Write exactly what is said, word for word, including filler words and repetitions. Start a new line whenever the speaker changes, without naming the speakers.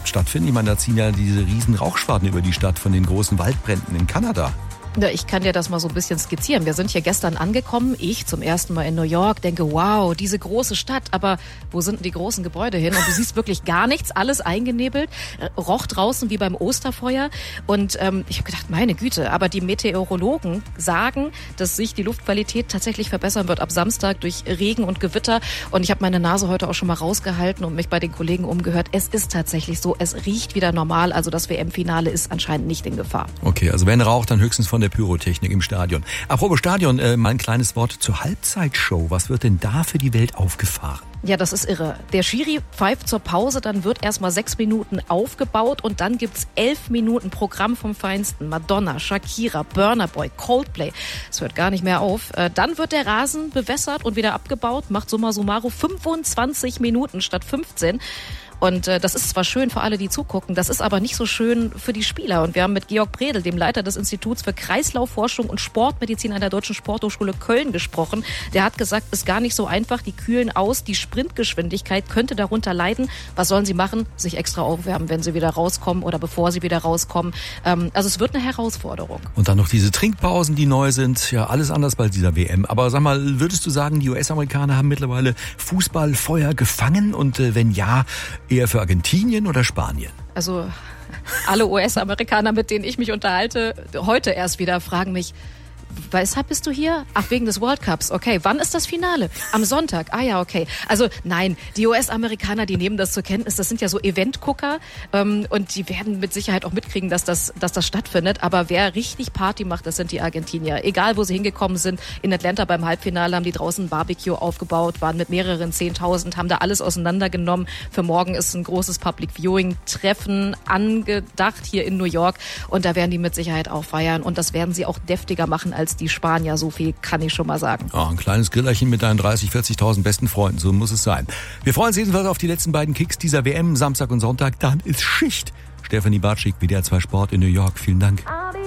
überhaupt stattfinden? Ich meine, da ziehen ja diese riesen Rauchschwaden über die Stadt von den großen Waldbränden in Kanada.
Ja, ich kann dir das mal so ein bisschen skizzieren. Wir sind hier gestern angekommen, ich zum ersten Mal in New York, denke, wow, diese große Stadt, aber wo sind denn die großen Gebäude hin? Und du siehst wirklich gar nichts, alles eingenebelt, roch draußen wie beim Osterfeuer. Und ähm, ich habe gedacht, meine Güte, aber die Meteorologen sagen, dass sich die Luftqualität tatsächlich verbessern wird ab Samstag durch Regen und Gewitter. Und ich habe meine Nase heute auch schon mal rausgehalten und mich bei den Kollegen umgehört. Es ist tatsächlich so, es riecht wieder normal, also das W M-Finale ist anscheinend nicht in Gefahr.
Okay, also wenn Rauch, dann höchstens von der Pyrotechnik im Stadion. Apropos Stadion, äh, mal ein kleines Wort zur Halbzeitshow. Was wird denn da für die Welt aufgefahren?
Ja, das ist irre. Der Schiri pfeift zur Pause, dann wird erstmal sechs Minuten aufgebaut und dann gibt's elf Minuten Programm vom Feinsten. Madonna, Shakira, Burna Boy, Coldplay. Es hört gar nicht mehr auf. Dann wird der Rasen bewässert und wieder abgebaut, macht summa summarum fünfundzwanzig Minuten statt fünfzehn. Und äh, das ist zwar schön für alle, die zugucken, das ist aber nicht so schön für die Spieler. Und wir haben mit Georg Bredel, dem Leiter des Instituts für Kreislaufforschung und Sportmedizin an der Deutschen Sporthochschule Köln, gesprochen. Der hat gesagt, ist gar nicht so einfach, die kühlen aus, die Sprintgeschwindigkeit könnte darunter leiden. Was sollen sie machen? Sich extra aufwärmen, wenn sie wieder rauskommen oder bevor sie wieder rauskommen. Ähm, also es wird eine Herausforderung.
Und dann noch diese Trinkpausen, die neu sind. Ja, alles anders bei dieser W M. Aber sag mal, würdest du sagen, die U S-Amerikaner haben mittlerweile Fußballfeuer gefangen? Und äh, wenn ja, eher für Argentinien oder Spanien?
Also alle U S-Amerikaner, mit denen ich mich unterhalte, heute erst wieder fragen mich, weshalb bist du hier? Ach, wegen des World Cups. Okay, wann ist das Finale? Am Sonntag. Ah ja, okay. Also nein, die U S-Amerikaner, die nehmen das zur Kenntnis. Das sind ja so Eventgucker ähm, und die werden mit Sicherheit auch mitkriegen, dass das, dass das stattfindet. Aber wer richtig Party macht, das sind die Argentinier. Egal, wo sie hingekommen sind. In Atlanta beim Halbfinale haben die draußen ein Barbecue aufgebaut, waren mit mehreren Zehntausend, haben da alles auseinandergenommen. Für morgen ist ein großes Public Viewing Treffen angedacht hier in New York und da werden die mit Sicherheit auch feiern und das werden sie auch deftiger machen als als die Spanier, so viel kann ich schon mal sagen.
Oh, ein kleines Grillerchen mit deinen dreißig, vierzigtausend besten Freunden, so muss es sein. Wir freuen uns jedenfalls auf die letzten beiden Kicks dieser W M, Samstag und Sonntag. Dann ist Schicht. Stefanie Bartschik, W D R zwei Sport in New York. Vielen Dank.